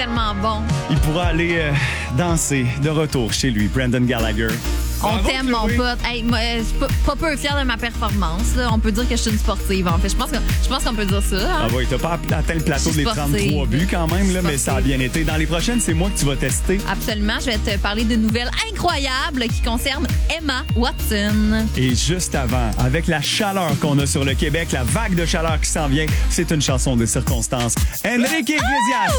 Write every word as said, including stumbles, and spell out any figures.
tellement bon. Il pourra aller euh, danser de retour chez lui, Brendan Gallagher. On Bravo, t'aime, mon Chloé. pote. Hey, moi, euh, je suis pas, pas peu fière de ma performance. Là. On peut dire que je suis une sportive, en fait. Je pense, que, je pense qu'on peut dire ça. Hein? Ah oui, t'as pas atteint le plateau Je suis des sportive. trente-trois buts quand même, là, mais ça a bien été. Dans les prochaines, c'est moi que tu vas tester. Absolument. Je vais te parler de nouvelles incroyables qui concernent Emma Watson. Et juste avant, avec la chaleur qu'on a sur le Québec, la vague de chaleur qui s'en vient, c'est une chanson de circonstance. Enrique Iglesias.